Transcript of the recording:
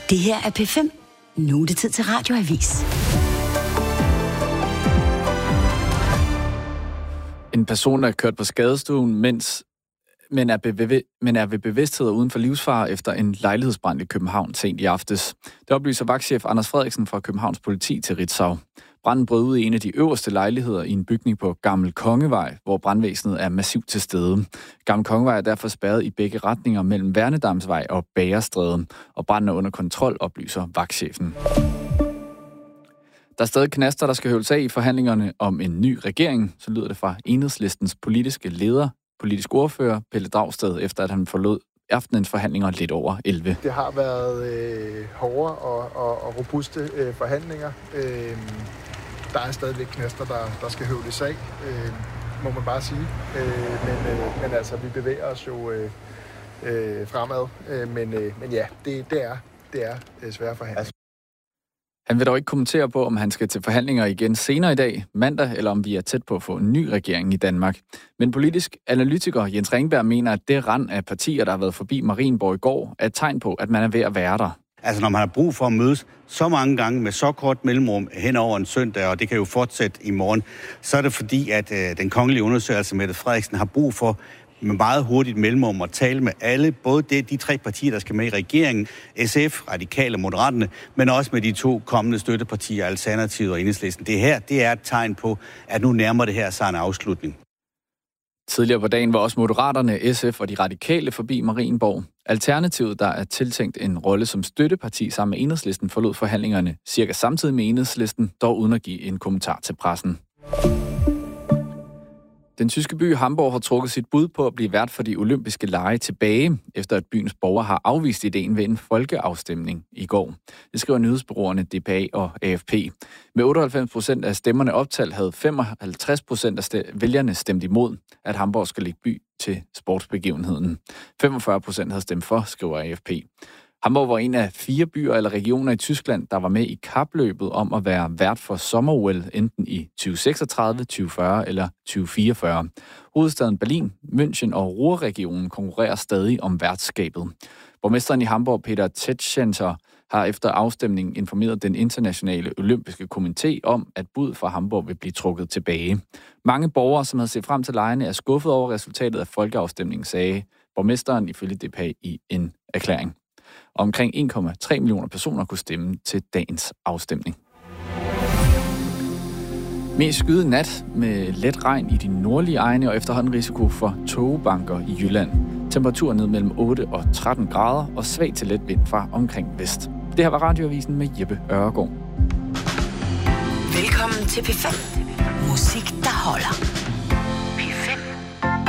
Det her er P5. Nu er det tid til Radioavis. En person er kørt på skadestuen, men er ved bevidsthed uden for livsfare efter en lejlighedsbrand i København sent i aftes. Det oplyser vagtchef Anders Frederiksen fra Københavns Politi til Ritzau. Branden brød ud i en af de øverste lejligheder i en bygning på Gammel Kongevej, hvor brandvæsenet er massivt til stede. Gammel Kongevej er derfor spærret i begge retninger mellem Værnedamsvej og Bagerstræde, og branden er under kontrol, oplyser vagtchefen. Der er stadig knaster, der skal høvles af i forhandlingerne om en ny regering, så lyder det fra Enhedslistens politiske leder, politisk ordfører Pelle Dragsted, efter at han forlod aftenens forhandlinger lidt over 11. Det har været hårde og robuste forhandlinger. Der er stadigvæk knaster, der skal høvles af, må man bare sige. Men altså, vi bevæger os jo fremad. Men ja, det er svære forhandlinger. Han vil dog ikke kommentere på, om han skal til forhandlinger igen senere i dag, mandag, eller om vi er tæt på at få en ny regering i Danmark. Men politisk analytiker Jens Ringberg mener, at det rand af partier, der har været forbi Marienborg i går, er et tegn på, at man er ved at være der. Altså når man har brug for at mødes så mange gange med så kort mellemrum hen over en søndag, og det kan jo fortsætte i morgen, så er det fordi, at den kongelige undersøgelse Mette Frederiksen har brug for med meget hurtigt mellemrum at tale med alle, både de tre partier, der skal med i regeringen, SF, Radikale og Moderaterne, men også med de to kommende støttepartier, Alternativet og Enhedslisten. Det her, det er et tegn på, at nu nærmer det her sig en afslutning. Tidligere på dagen var også Moderaterne, SF og de Radikale forbi Marienborg. Alternativet, der er tiltænkt en rolle som støtteparti sammen med Enhedslisten, forlod forhandlingerne cirka samtidig med Enhedslisten, dog uden at give en kommentar til pressen. Den tyske by Hamburg har trukket sit bud på at blive vært for de olympiske lege tilbage, efter at byens borgere har afvist ideen ved en folkeafstemning i går. Det skriver nyhedsbureauerne DPA og AFP. Med 98% af stemmerne optalt havde 55% af vælgerne stemt imod, at Hamburg skal lægge by til sportsbegivenheden. 45% havde stemt for, skriver AFP. Hamburg var en af 4 byer eller regioner i Tyskland, der var med i kapløbet om at være vært for sommer-OL enten i 2036, 2040 eller 2044. Hovedstaden Berlin, München og Ruhrregionen konkurrerer stadig om værtskabet. Borgmesteren i Hamburg, Peter Tetschenter, har efter afstemningen informeret den internationale olympiske komité om, at bud fra Hamburg vil blive trukket tilbage. Mange borgere, som havde set frem til legene, er skuffet over resultatet af folkeafstemningen, sagde borgmesteren ifølge DPA i en erklæring. Omkring 1,3 millioner personer kunne stemme til dagens afstemning. Mest skyet nat med let regn i de nordlige egne og efterhånden risiko for tågebanker i Jylland. Temperaturen ned mellem 8 og 13 grader og svag til let vind fra omkring vest. Det her var Radioavisen med Jeppe Øregaard. Velkommen til P5. Musik, der holder.